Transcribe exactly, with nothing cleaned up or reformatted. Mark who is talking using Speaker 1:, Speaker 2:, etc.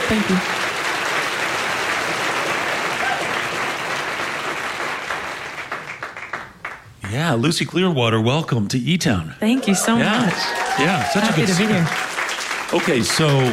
Speaker 1: Thank you.
Speaker 2: Yeah, Lucy Clearwater, welcome to E-Town.
Speaker 1: Thank you so
Speaker 2: yeah.
Speaker 1: much.
Speaker 2: Yeah, such
Speaker 1: Happy
Speaker 2: a good
Speaker 1: to be here.
Speaker 2: Okay, so